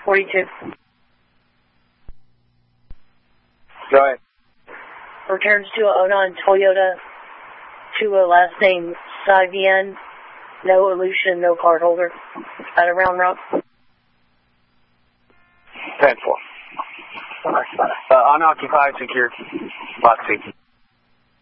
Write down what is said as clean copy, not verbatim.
42. Go ahead. Returns to a 09 Toyota to a last name Sivian. No illusion, no card holder. At a Round Rock. 10-4. Unoccupied, secure. Lot C.